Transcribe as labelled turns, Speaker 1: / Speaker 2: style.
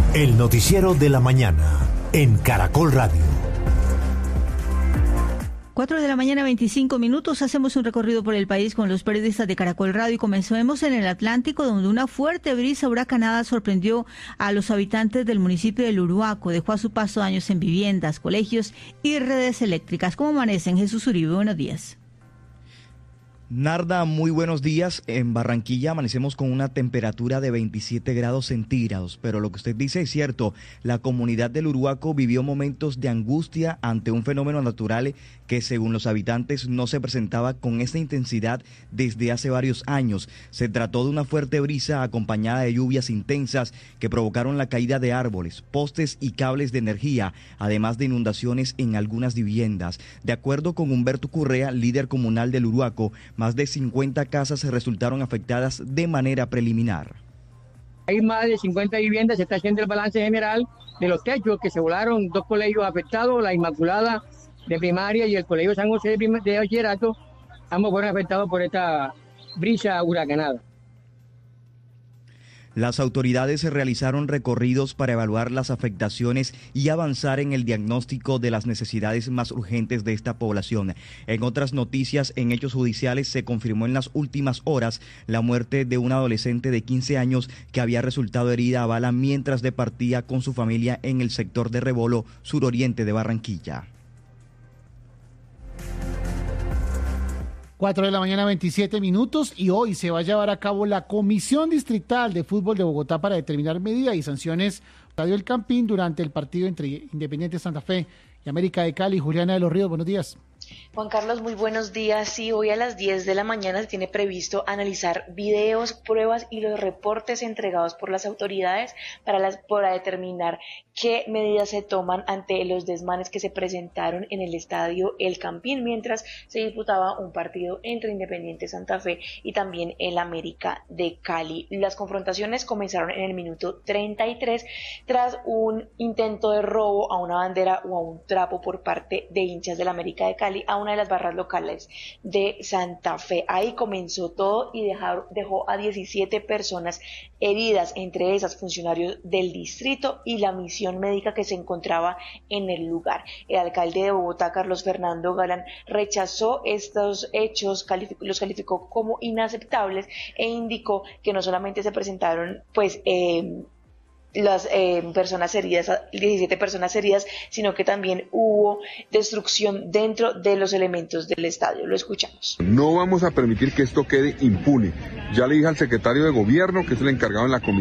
Speaker 1: El noticiero de la mañana en Caracol Radio.
Speaker 2: 4 de la mañana, 25 minutos. Hacemos un recorrido por el país con los periodistas de Caracol Radio y comencemos en el Atlántico, donde una fuerte brisa huracanada sorprendió a los habitantes del municipio del Uruaco. Dejó a su paso daños en viviendas, colegios y redes eléctricas. ¿Cómo amanecen? Jesús Uribe, buenos días.
Speaker 3: Narda, muy buenos días. En Barranquilla amanecemos con una temperatura de 27 grados centígrados, pero lo que usted dice es cierto. La comunidad del Uruaco vivió momentos de angustia ante un fenómeno natural que, según los habitantes, no se presentaba con esta intensidad desde hace varios años. Se trató de una fuerte brisa acompañada de lluvias intensas que provocaron la caída de árboles, postes y cables de energía, además de inundaciones en algunas viviendas. De acuerdo con Humberto Currea, líder comunal del Uruaco, más de 50 casas resultaron afectadas de manera preliminar.
Speaker 4: Hay más de 50 viviendas, se está haciendo el balance general de los techos que se volaron, 2 colegios afectados, la Inmaculada de primaria y el Colegio San José de bachillerato, ambos fueron afectados por esta brisa huracanada.
Speaker 3: Las autoridades realizaron recorridos para evaluar las afectaciones y avanzar en el diagnóstico de las necesidades más urgentes de esta población. En otras noticias, en hechos judiciales, se confirmó en las últimas horas la muerte de una adolescente de 15 años que había resultado herida a bala mientras departía con su familia en el sector de Rebolo, suroriente de Barranquilla.
Speaker 5: 4 de la mañana, 27 minutos, y hoy se va a llevar a cabo la Comisión Distrital de Fútbol de Bogotá para determinar medidas y sanciones al Estadio El Campín durante el partido entre Independiente Santa Fe y América de Cali. Juliana de los Ríos, buenos días.
Speaker 6: Juan Carlos, muy buenos días. Sí, hoy a las 10 de la mañana se tiene previsto analizar videos, pruebas y los reportes entregados por las autoridades para determinar qué medidas se toman ante los desmanes que se presentaron en el estadio El Campín mientras se disputaba un partido entre Independiente Santa Fe y también el América de Cali. Las confrontaciones comenzaron en el minuto 33 tras un intento de robo a una bandera o a un trapo por parte de hinchas del América de Cali a una de las barras locales de Santa Fe. Ahí comenzó todo y dejó a 17 personas heridas, entre esas funcionarios del distrito y la misión médica que se encontraba en el lugar. El alcalde de Bogotá, Carlos Fernando Galán, rechazó estos hechos, los calificó como inaceptables e indicó que no solamente se presentaron las personas heridas, 17 personas heridas, sino que también hubo destrucción dentro de los elementos del estadio. Lo escuchamos.
Speaker 7: No vamos a permitir que esto quede impune. Ya le dije al secretario de gobierno, que es el encargado en la comisión,